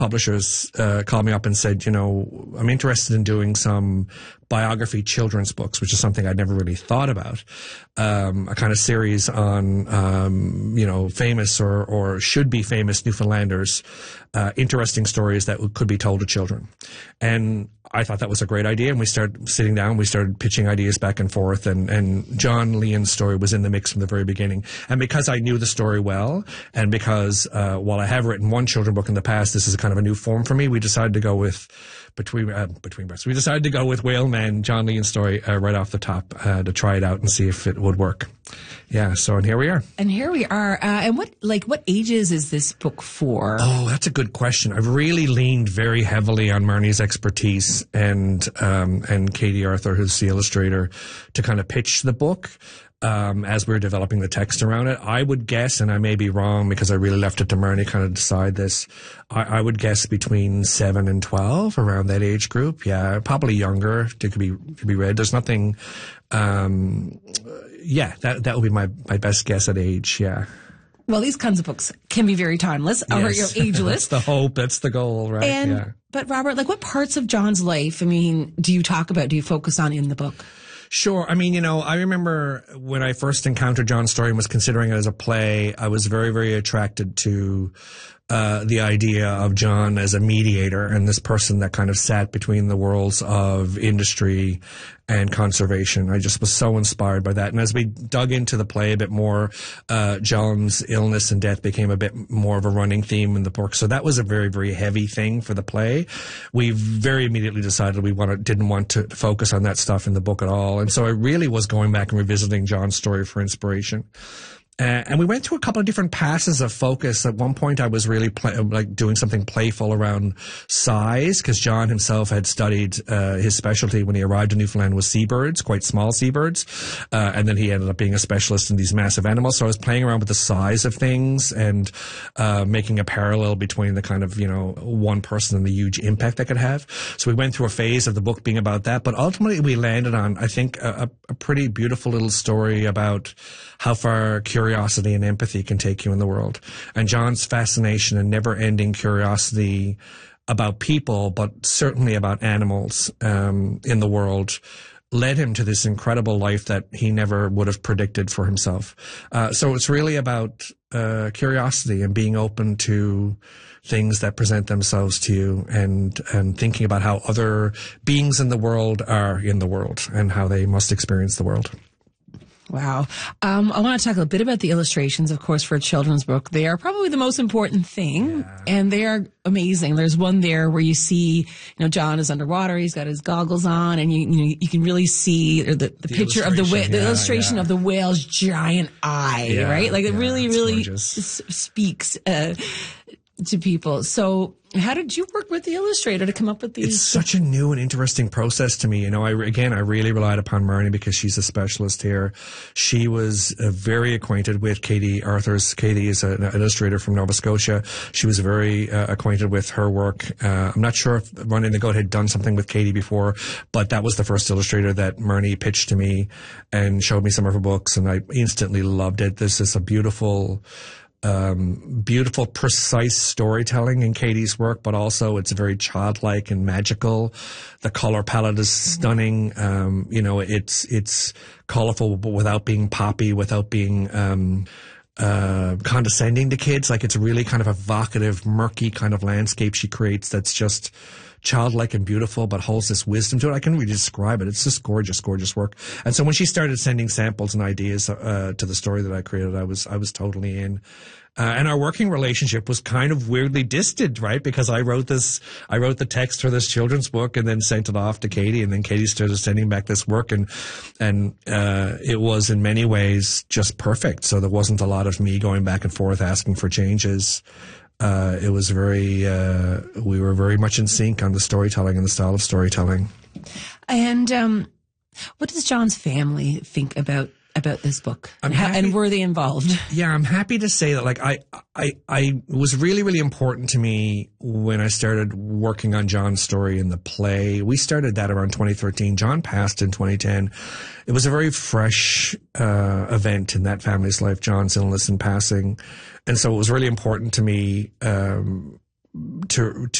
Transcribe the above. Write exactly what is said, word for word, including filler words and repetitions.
publishers uh, called me up and said, you know, I'm interested in doing some biography children's books, which is something I'd never really thought about. Um, a kind of series on, um, you know, famous or, or should be famous Newfoundlanders, uh, interesting stories that could be told to children. And I thought that was a great idea. And we started sitting down, we started pitching ideas back and forth. And, and John Leon's story was in the mix from the very beginning. And because I knew the story well, and because, uh, while I have written one children's book in the past, this is a kind of a new form for me, we decided to go with Between, uh, between breaths. We decided to go with Whaleman, John Leon's story, uh, right off the top, uh, to try it out and see if it would work. Yeah. So, and here we are. And here we are. Uh, and what, like, what ages is this book for? Oh, that's a good question. I've really leaned very heavily on Marnie's expertise and, um, and Katie Arthur, who's the illustrator, to kind of pitch the book. Um, as we were developing the text around it, I would guess, and I may be wrong because I really left it to Marnie kind of decide this, I, I would guess between seven and twelve, around that age group. Yeah, probably younger. It could be, could be read. There's nothing, um, yeah, that, that would be my, my best guess at age. Yeah. Well, these kinds of books can be very timeless, or Yes. you know, ageless. That's the hope. That's the goal, right? And, yeah. But Robert, like, what parts of John's life, I mean, do you talk about, do you focus on in the book? Sure. I mean, you know, I remember when I first encountered John's story and was considering it as a play, I was very, very attracted to uh the idea of John as a mediator and this person that kind of sat between the worlds of industry and conservation. I just was so inspired by that. And as we dug into the play a bit more, uh John's illness and death became a bit more of a running theme in the book. So that was a very, very heavy thing for the play. We very immediately decided we wanted, didn't want to focus on that stuff in the book at all. And so I really was going back and revisiting John's story for inspiration. Uh, and we went through a couple of different passes of focus. At one point, I was really play, like doing something playful around size, because John himself had studied uh, his specialty when he arrived in Newfoundland was seabirds, quite small seabirds, uh, and then he ended up being a specialist in these massive animals. So I was playing around with the size of things and uh, making a parallel between the kind of, you know, one person and the huge impact that could have. So we went through a phase of the book being about that, but ultimately we landed on, I think, a, a pretty beautiful little story about how far curiosity and empathy can take you in the world. And John's fascination and never-ending curiosity about people, but certainly about animals um, in the world, led him to this incredible life that he never would have predicted for himself. Uh, so it's really about uh, curiosity and being open to things that present themselves to you, and and thinking about how other beings in the world are in the world and how they must experience the world. Wow. Um, I want to talk a bit about the illustrations, of course, for a children's book. They are probably the most important thing, yeah. And they are amazing. There's one there where you see, you know, John is underwater. He's got his goggles on, and you, you know, you can really see the, the, the picture of the whale, the yeah, illustration yeah. of the whale's giant eye, yeah, right? Like it yeah, really, really gorgeous. s- speaks uh, to people. So how did you work with the illustrator to come up with these? It's such a new and interesting process to me. You know, I, again, I really relied upon Marnie because she's a specialist here. She was uh, very acquainted with Katie Arthur's. Katie is a, an illustrator from Nova Scotia. She was very uh, acquainted with her work. Uh, I'm not sure if Running the Goat had done something with Katie before, but that was the first illustrator that Marnie pitched to me and showed me some of her books, and I instantly loved it. This is a beautiful... Um, beautiful, precise storytelling in Katie's work, but also it's very childlike and magical. The color palette is stunning. Um, you know, it's, it's colorful, but without being poppy, without being, um, uh, condescending to kids. Like it's really kind of evocative, murky kind of landscape she creates that's just childlike and beautiful, but holds this wisdom to it. I can really describe it. It's just gorgeous, gorgeous work. And so when she started sending samples and ideas uh, to the story that I created, I was I was totally in. Uh, and our working relationship was kind of weirdly distant, right? Because I wrote this, I wrote the text for this children's book and then sent it off to Katie, and then Katie started sending back this work, and and uh it was in many ways just perfect. So there wasn't a lot of me going back and forth asking for changes. Uh, it was very, uh, we were very much in sync on the storytelling and the style of storytelling. And um, what does John's family think about about this book? I'm and, how, happy, and were they involved? Yeah, I'm happy to say that, like, I, I, I it was really, really important to me when I started working on John's story in the play. We started that around twenty thirteen. John passed in twenty ten. It was a very fresh uh, event in that family's life, John's illness and passing. And so it was really important to me um, to